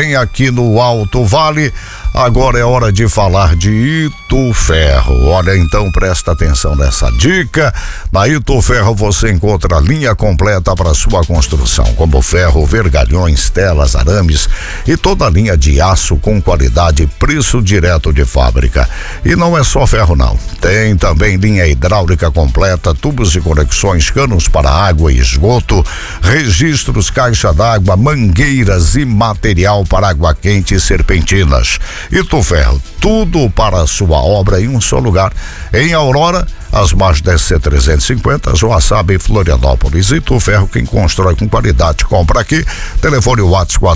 também aqui no Alto Vale. Agora é hora de falar de Ito Ferro. Olha, então presta atenção nessa dica. Na Ito Ferro você encontra a linha completa para sua construção, como ferro, vergalhões, telas, arames e toda a linha de aço com qualidade e preço direto de fábrica. E não é só ferro não, tem também linha hidráulica completa, tubos de conexões, canos para água e esgoto, registros, caixa d'água, mangueiras e material para água quente e serpentinas. Ito Ferro, tudo para a sua obra em um só lugar. Em Aurora, as margens da SC-350, Joaçaba e Florianópolis. Ito Ferro, quem constrói com qualidade, compra aqui. Telefone WhatsApp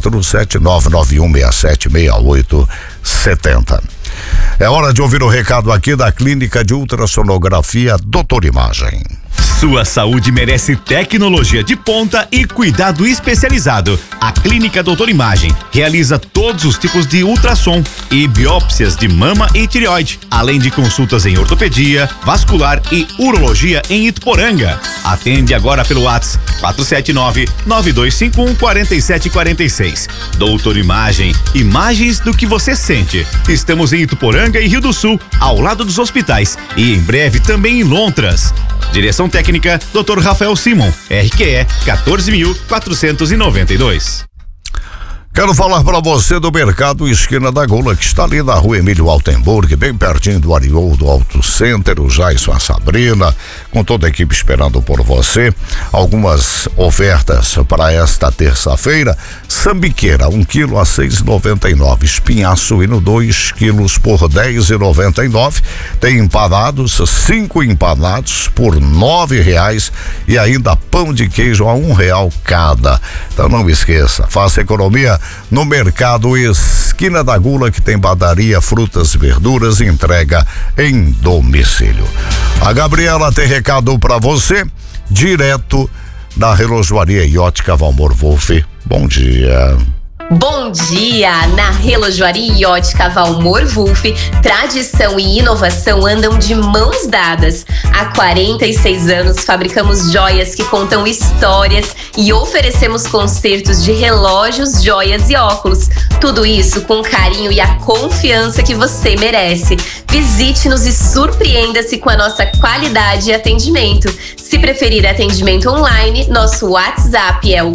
47991676870. É hora de ouvir o recado aqui da Clínica de Ultrassonografia Doutor Imagem. Sua saúde merece tecnologia de ponta e cuidado especializado. A Clínica Doutor Imagem realiza todos os tipos de ultrassom e biópsias de mama e tireoide, além de consultas em ortopedia, vascular e urologia em Ituporanga. Atende agora pelo WhatsApp 479-9251-4746. Doutor Imagem, imagens do que você sente. Estamos em Ituporanga e Rio do Sul, ao lado dos hospitais, e em breve também em Lontras. Direção técnica, Dr. Rafael Simon, RQE 14.492. Quero falar para você do Mercado Esquina da Gula, que está ali na rua Emílio Altenburg, bem pertinho do Arioldo Auto Center, o Jason, a Sabrina, com toda a equipe esperando por você. Algumas ofertas para esta terça-feira: sambiqueira, 1 quilo a 6,99, espinhar suíno 2 quilos por 10,99, tem empanados, 5 empanados por R$9 e ainda pão de queijo a R$1 cada. Então não esqueça, faça economia no Mercado Esquina da Gula, que tem padaria, frutas, verduras e entrega em domicílio. A Gabriela tem recado para você, direto da Relojoaria e Ótica Valmor Wolff. Bom dia. Bom dia! Na Relojoaria e Ótica Valmor Wolff, tradição e inovação andam de mãos dadas. Há 46 anos fabricamos joias que contam histórias e oferecemos consertos de relógios, joias e óculos. Tudo isso com o carinho e a confiança que você merece. Visite-nos e surpreenda-se com a nossa qualidade e atendimento. Se preferir atendimento online, nosso WhatsApp é o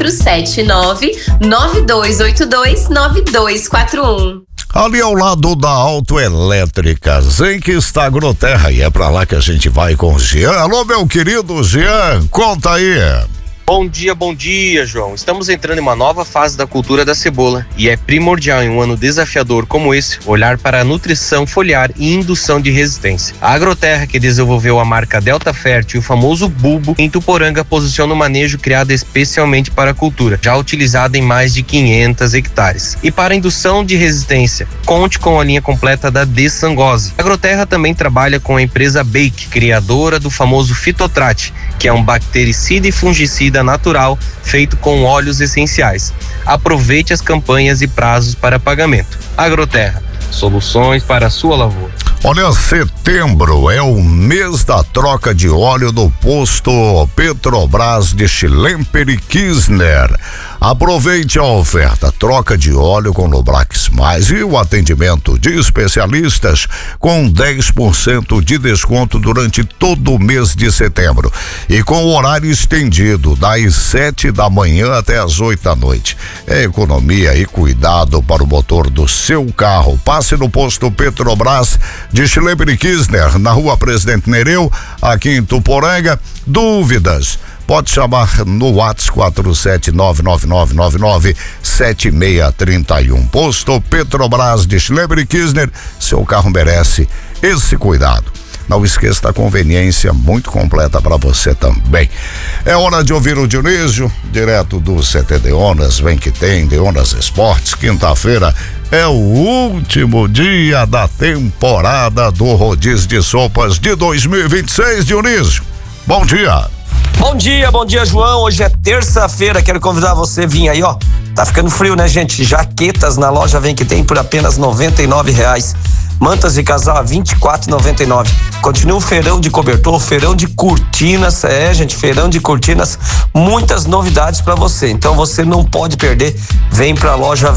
479-9282-9241. Ali ao lado da Autoelétricas, em que está a Agroterra, e é pra lá que a gente vai com o Jean. Alô, meu querido Jean, conta aí. Bom dia, João. Estamos entrando em uma nova fase da cultura da cebola e é primordial em um ano desafiador como esse olhar para a nutrição foliar e indução de resistência. A Agroterra, que desenvolveu a marca Delta Fértil e o famoso bulbo, em Ituporanga posiciona um manejo criado especialmente para a cultura, já utilizado em mais de 500 hectares. E para a indução de resistência, conte com a linha completa da Desangose. A Agroterra também trabalha com a empresa Bake, criadora do famoso Fitotrate, que é um bactericida e fungicida natural feito com óleos essenciais. Aproveite as campanhas e prazos para pagamento. Agroterra, soluções para a sua lavoura. Olha, setembro é o mês da troca de óleo do posto Petrobras de Schlemper e Kirchner. Aproveite a oferta, troca de óleo com Lubrax Mais e o atendimento de especialistas com 10% de desconto durante todo o mês de setembro e com o horário estendido das 7 da manhã até as 8 da noite. É economia e cuidado para o motor do seu carro. Passe no posto Petrobras de Schlemper e Kirchner, na rua Presidente Nereu, aqui em Ituporanga. Dúvidas? Pode chamar no WhatsApp 47999997631. Posto Petrobras de Schlemper e Kirchner, seu carro merece esse cuidado. Não esqueça da conveniência muito completa para você também. É hora de ouvir o Dionísio, direto do CT Deonas. Vem que tem, Deonas Esportes. Quinta-feira é o último dia da temporada do Rodízio de Sopas de 2026, Dionísio. Bom dia. Bom dia, João. Hoje é terça-feira, quero convidar você a vir aí, ó. Tá ficando frio, né, gente? Jaquetas na loja Vem que tem por apenas R$99. Mantas de casal a R$24,99. Continua o feirão de cobertor, feirão de cortinas, gente, feirão de cortinas, muitas novidades para você. Então você não pode perder. Vem pra loja